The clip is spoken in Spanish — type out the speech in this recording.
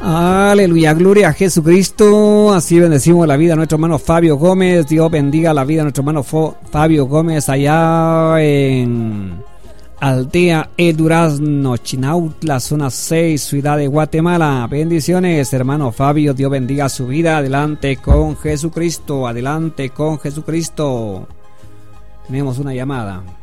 Aleluya, gloria a Jesucristo. Así bendecimos la vida de nuestro hermano Fabio Gómez. Dios bendiga la vida de nuestro hermano Fabio Gómez allá en Aldea El Durazno, Chinautla, zona 6, ciudad de Guatemala. Bendiciones, hermano Fabio. Dios bendiga su vida. Adelante con Jesucristo. Adelante con Jesucristo. Tenemos una llamada.